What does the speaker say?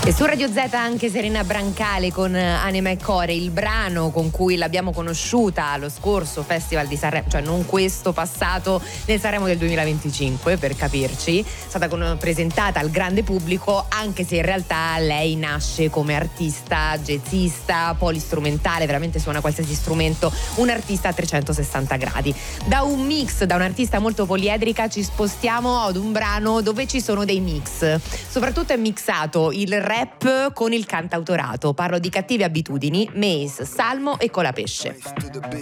E su Radio Z anche Serena Brancale con Anima e Core, il brano con cui l'abbiamo conosciuta allo scorso Festival di Sanremo, cioè non questo passato, nel Sanremo del 2025, per capirci. È stata presentata al grande pubblico, anche se in realtà lei nasce come artista, jazzista, polistrumentale, veramente suona qualsiasi strumento, un artista a 360 gradi. Da un mix, da un'artista molto poliedrica, ci spostiamo ad un brano dove ci sono dei mix. Soprattutto è mixato il rap con il cantautorato. Parlo di Cattive Abitudini, Mace, Salmo e Colapesce.